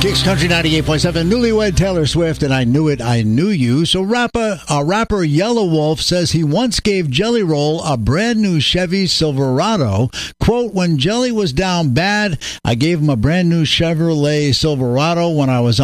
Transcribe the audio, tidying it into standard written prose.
Kicks Country 98.7, newlywed Taylor Swift, and I Knew It, I Knew You. So rapper Yellow Wolf says he once gave Jelly Roll a brand new Chevy Silverado. Quote, when Jelly was down bad, I gave him a brand new Chevrolet Silverado when I was